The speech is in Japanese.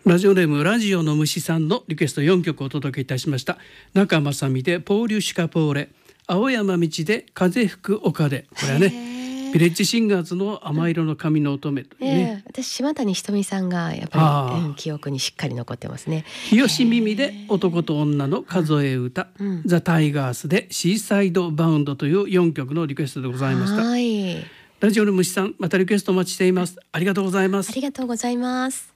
ラジオネームラジオの虫さんのリクエスト4曲お届けいたしました。中正美でポーリュシカポーレ、青山道で風吹く丘で、これはねヴィレッジシンガーズの甘色の髪の乙女というね、 私島谷ひとみさんがやっぱり、記憶にしっかり残ってますね。 日吉耳で男と女の数え歌、ザ・タイガースでシーサイドバウンドという4曲のリクエストでございました。ラジオの虫さん、またリクエストお待ちしています。ありがとうございます。 ありがとうございます。